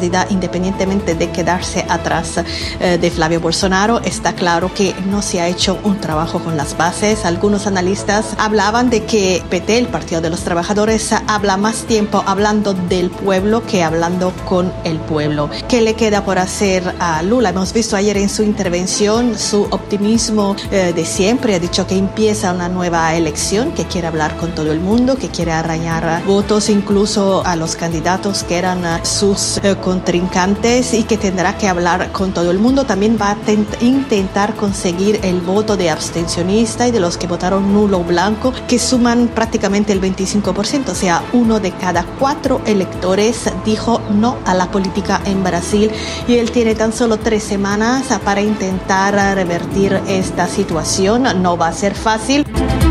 independientemente de quedarse atrás de Flavio Bolsonaro. Está claro que no se ha hecho un trabajo con las bases. Algunos analistas hablaban de que PT, el Partido de los Trabajadores, habla más tiempo hablando del pueblo que hablando con el pueblo. ¿Qué le queda por hacer a Lula? Hemos visto ayer en su intervención su optimismo de siempre. Ha dicho que empieza una nueva elección, que quiere hablar con todo el mundo, que quiere arañar votos incluso a los candidatos que eran sus contrincantes y que tendrá que hablar con todo el mundo. También va a intentar conseguir el voto de abstencionista y de los que votaron nulo o blanco, que suman prácticamente el 25%, o sea, 1 de cada 4 electores dijo no a la política en Brasil, y él tiene tan solo 3 semanas para intentar revertir esta situación. No va a ser fácil.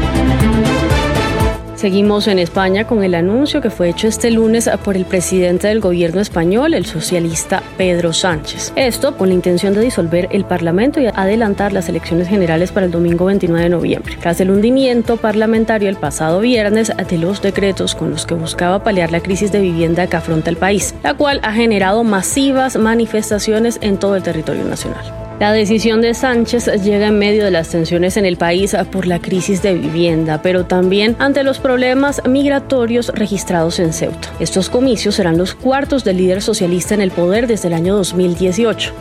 Seguimos en España con el anuncio que fue hecho este lunes por el presidente del gobierno español, el socialista Pedro Sánchez. Esto con la intención de disolver el Parlamento y adelantar las elecciones generales para el domingo 29 de noviembre, tras el hundimiento parlamentario el pasado viernes de los decretos con los que buscaba paliar la crisis de vivienda que afronta el país, la cual ha generado masivas manifestaciones en todo el territorio nacional. La decisión de Sánchez llega en medio de las tensiones en el país por la crisis de vivienda, pero también ante los problemas migratorios registrados en Ceuta. Estos comicios serán los cuartos del líder socialista en el poder desde el año 2018.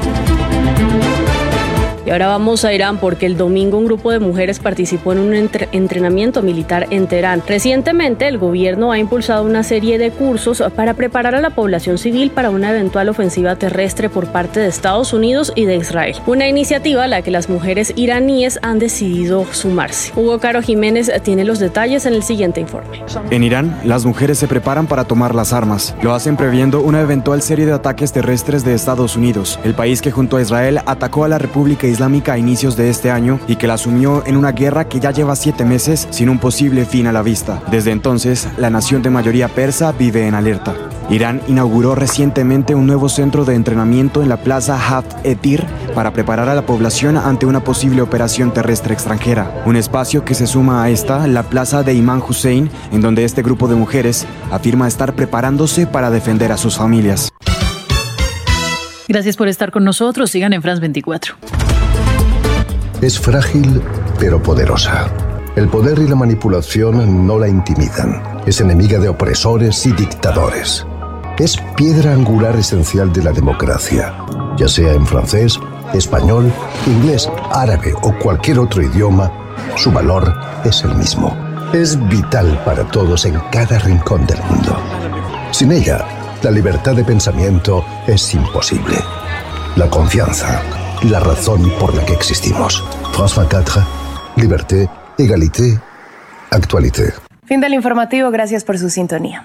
Y ahora vamos a Irán porque el domingo un grupo de mujeres participó en un entrenamiento militar en Teherán. Recientemente el gobierno ha impulsado una serie de cursos para preparar a la población civil para una eventual ofensiva terrestre por parte de Estados Unidos y de Israel. Una iniciativa a la que las mujeres iraníes han decidido sumarse. Hugo Caro Jiménez tiene los detalles en el siguiente informe. En Irán, las mujeres se preparan para tomar las armas. Lo hacen previendo una eventual serie de ataques terrestres de Estados Unidos, el país que junto a Israel atacó a la República Islámica a inicios de este año y que la sumió en una guerra que ya lleva 7 meses sin un posible fin a la vista. Desde entonces, la nación de mayoría persa vive en alerta. Irán inauguró recientemente un nuevo centro de entrenamiento en la plaza Haft-Etir para preparar a la población ante una posible operación terrestre extranjera. Un espacio que se suma a esta, la plaza de Imam Hussein, en donde este grupo de mujeres afirma estar preparándose para defender a sus familias. Gracias por estar con nosotros. Sigan en France 24. Es frágil, pero poderosa. El poder y la manipulación no la intimidan. Es enemiga de opresores y dictadores. Es piedra angular esencial de la democracia, ya sea en francés, español, inglés, árabe o cualquier otro idioma, su valor es el mismo. Es vital para todos en cada rincón del mundo. Sin ella, la libertad de pensamiento es imposible. La confianza, la razón por la que existimos. France 24, liberté, égalité, actualité. Fin del informativo, gracias por su sintonía.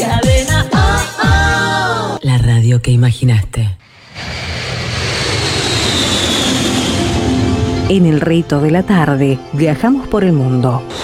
La radio que imaginaste. En el rito de la tarde, viajamos por el mundo.